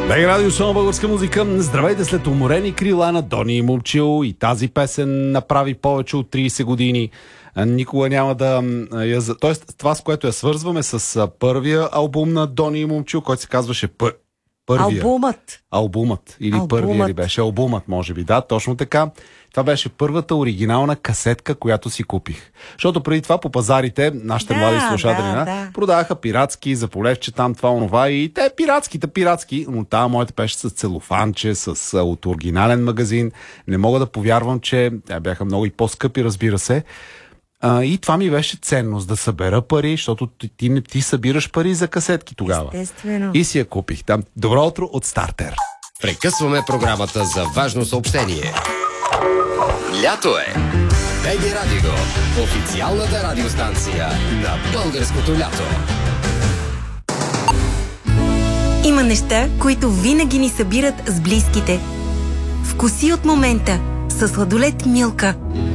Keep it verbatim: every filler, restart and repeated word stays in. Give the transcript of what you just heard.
Бег радио шоу българска музика. Здравейте след уморени крила на Дони Момчил. И тази песен направи повече от трийсет години. Никога няма да я... Тоест, това, с което я свързваме с първия албум на Дони Момчил, който се казваше Пър... Първия. Албумът. Албумът. Или Албумът. първия ли беше? Албумът, може би. Да, точно така. Това беше първата оригинална касетка, която си купих. Защото преди това по пазарите, нашите Да, млади слушатели, да, да, да. продаваха пиратски, за полевче там, това, онова и те пиратските, пиратски. Но тази моята беше с целофанче, с, а, от оригинален магазин. Не мога да повярвам, че те бяха много и по-скъпи, разбира се. А, и това ми беше ценност, да събера пари, защото ти, ти, ти събираш пари за касетки тогава. Естествено. И си я купих там. Добро утро от Стартер. Прекъсваме програмата за важно съобщение. Лято е! БГ Радио, официалната радиостанция на българското лято. Има неща, които винаги ни събират с близките. Вкуси от момента със сладолет Милка.